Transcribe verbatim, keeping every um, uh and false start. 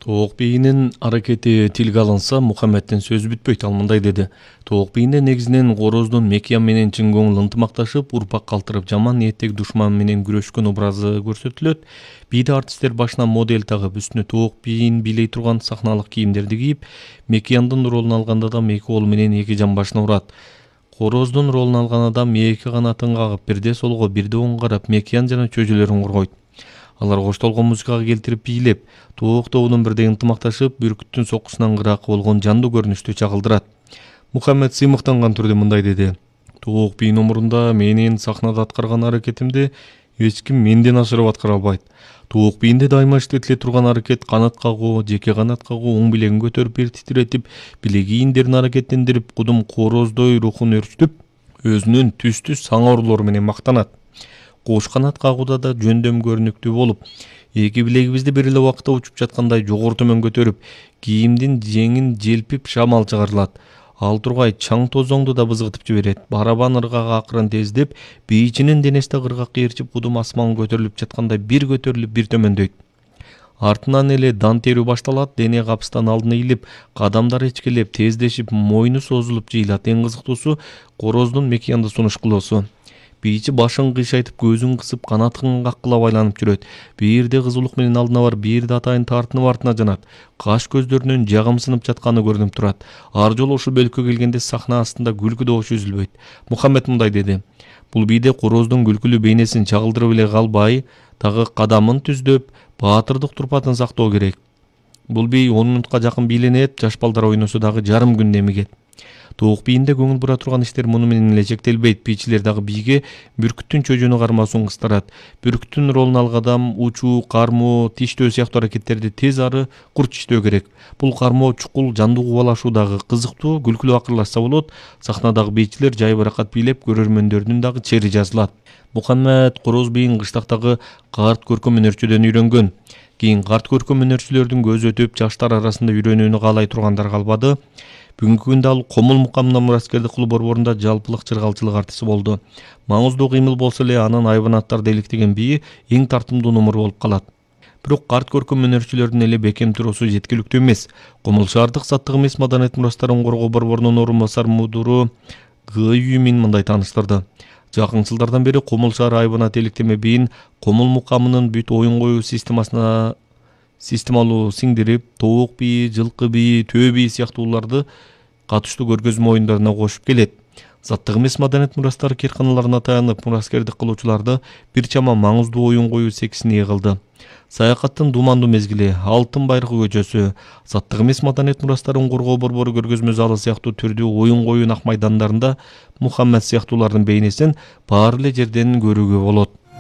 Тоок бийинин аракети тилге алынса, Мухаммеддин сөзү бүтпөйт. Ал мындай деди: Тоок бийинде негизинен короздун Мекиян менен чын көңүл ынтымакташып, урпак калтырып, жаман ниеттеги душман менен күрөшкөн образы көрсөтүлөт. Бийде артисттер башына модель тагып, үстүнө тоок бийин бийлей турган сахналык кийимдерди кийип, Мекияндын ролун алган адам эки кол менен эки жамбашына урат. Короздун ролун алган адам эки канатын кагып, бирде солго, бирде оңго карап, Мекиян жана чөжөлөрүн коргойт. Алар коштолгон музыкага келтирип бийлеп, тоок тобунун бирдей ынтымакташып, бүркүттүн соккусунан кыракы болгон жандуу көрүнүштү чагылдырат. Мухаммед сыймыктанган түрдө мындай деди: Тоок бийин умурунда менин сахнада аткарган аракетимди эч ким менден ашырып аткара албайт. Тоок бийинде дайыма иштетиле турган аракет канат кагуу, жеке канат кагуу, оң билегин көтөрүп бир титиретип, билек ийиндерин аракеттендирип, кудум короздой рухун өрчүтүп, өзүнүн түстүү саңорлору менен мактанат. Кош канат кагууда да жөндөм көрүнүктүү болуп, эки билегибизди бир эле убакытта учуп жаткандай жогору төмөн көтөрүп, кийимдин жеңин желпип шамал чыгарылат. Ал тургай чаң тозоңду да бызгытып жиберет. Барабан ыргагы акырын тездеп, бийчинин денеси да кыргакка ээрчип, кудум асман көтөрүлүп жаткандай бир көтөрүлүп, бир төмөндөйт. Артынан эле дан терүү башталат, дене капыстан алдына ийилип, кадамдар эчкелеп, тездешип, мойну созулуп жыйылат. Эң кызыктуусу короздун Мекиянды сунуш кылуусу. Бийчи башын кыйшайтып, көзүн кысып, канатын каккылап айланып жүрөт. Бирде кызуулук менен алдына барып, бирде атайын тартынып артына жанат. Каш көздөрүнүн жагым сынып жатканы көрүнүп турат. Ар жолу ушул бөлүккө келгенде сахна астында күлкү добушу үзүлбөйт. Мухаммед мындай деди: Бул бийде короздун күлкүлүү бейнесин чагылдырып эле калбай, дагы кадамын түздөп, баатырдык турпатын сактоо керек. Бул бий он минутка жакын бийленет, жаш балдар ойносо дагы жарым күндө эмигет. Тоок бийинде көңүл бура турган иштер муну менен эле чектелбейт. Бийчилер дагы бийге бүркүттүн чөжөнү кармоосун кыстырат. Бүркүттүн ролун алган адам учуу, кармоо, тиштөө сыяктуу аракеттерди тез ары курч иштөө керек. Бул кармоо чукул, жандуу кубалашуу дагы кызыктуу, күлкүлүү акырлашса болот. Сахнадагы бийчилер жайбаракат бийлеп, көрөрмөндөрдүн дагы чери жазылат. Мухаммед короз бийин кыштактагы карт көркөм өнөрчүдөн үйрөнгөн. Кийин карт көркөм өнөрчүлөрдүн көзү өтүп, жаштар арасында үйрөнүүнү каалай тургандар калбады. Бүгүнкү күндө ал Комул мукамына мураскердик кылуу борборунда жалпылык чыргалчылык артисти болду. Маңыздуу кыймыл болсо эле анын айбанаттарды иликтеген бийи эң тартымдуу номер болуп калат. Бирок карт көркөм өнөрчүлөрдүн эле бекем туруусу жеткиликтүү эмес. Комул шаардык саттык эмес маданият мурастарын коргоо борборунун орун басар мудуру Г Юмин мындай тааныштырды: Жакын жылдардан бери Комул шаары айбанат иликтеме бийин Комул мукамынын бүт оюн коюу системасына системалуу сиңдирип, тоок бийи, жылкы бийи, төө бийи сыяктууларды катыштуу көргөзмө оюндарына кошуп келет. Заттык эмес маданият мурастары кирканаларына таянып, мураскердик кылуучуларды бир чама маңыздуу оюн коюу сексине кылды. Саякаттын думандуу мезгили, Алтын байркы көчөсү, заттык эмес маданият мурастарын коргоо борбору көргөзмө залы сыяктуу түрдүү оюн коюу ак майдандарында Мухаммед сыяктуулардын бейнесин баары эле жерден көрүүгө болот.